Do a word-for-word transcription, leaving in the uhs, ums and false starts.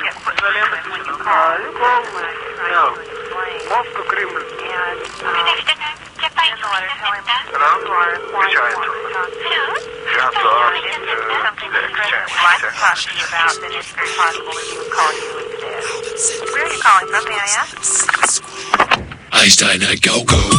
get put through to him when you call. No. Moscow Kremlin. And, um, in the letter, tell him Hello? you are inquiring Hello? want to talk to you. Yes, If it's something that the president would like to talk to you about, then it's very possible that he would call you instead. Where are you calling from, may I ask? Einstein at Go Go.